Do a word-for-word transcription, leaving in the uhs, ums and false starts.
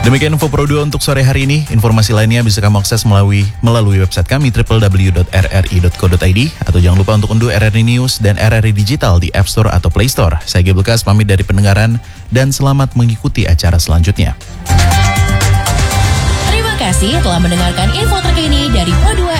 Demikian info Pro dua untuk sore hari ini. Informasi lainnya bisa kamu akses melalui melalui website kami double-u double-u double-u dot r r i dot co dot i d atau jangan lupa untuk unduh R R I News dan R R I Digital di App Store atau Play Store. Saya Gabriel Kas pamit dari pendengaran dan selamat mengikuti acara selanjutnya. Terima kasih telah mendengarkan info terkini dari Pro dua